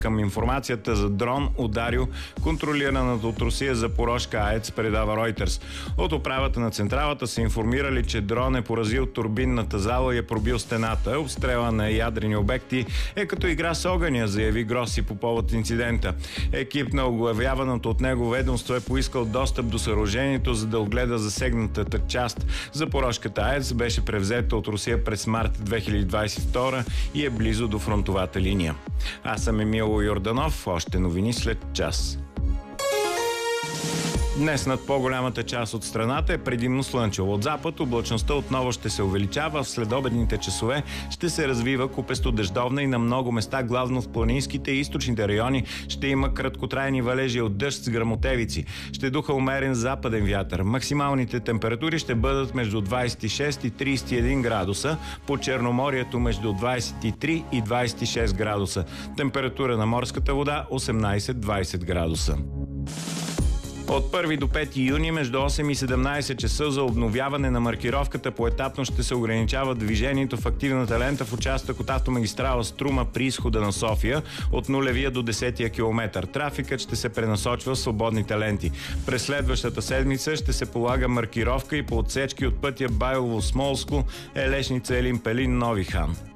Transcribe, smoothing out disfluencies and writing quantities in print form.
към информацията за дрон ударил контролираната от Русия Запорожка АЕЦ, предава Reuters. От управата на централата са информирали, че дрон е поразил турбинната зала и е пробил стената. Обстрела на ядрени обекти е като игра с огъня, заяви Гроси по повод инцидента. Екип на оглавяваното от него ведомство е поискал достъп до съоръжението, за да огледа засегнатата част. Запорожката АЕЦ беше превзета от Русия през март 2022 и е близо до фронтовата линия. Аз съм Емил Йорданов. Още новини след час. Днес над по-голямата част от страната е предимно слънчево. От запад облачността отново ще се увеличава, в следобедните часове ще се развива купесто дъждовна и на много места, главно в планинските и източните райони, ще има краткотрайни валежи от дъжд с гръмотевици. Ще духа умерен западен вятър. Максималните температури ще бъдат между 26 и 31 градуса, по Черноморието между 23 и 26 градуса. Температура на морската вода 18-20 градуса. От 1 до 5 юни между 8 и 17 часа за обновяване на маркировката поетапно ще се ограничава движението в активната лента в участък от автомагистрала Струма при изхода на София от 0 до 10-я километър. Трафикът ще се пренасочва в свободните ленти. През следващата седмица ще се полага маркировка и по отсечки от пътя Байлово-Смолско, Елешница, Елин Пелин, Нови хан.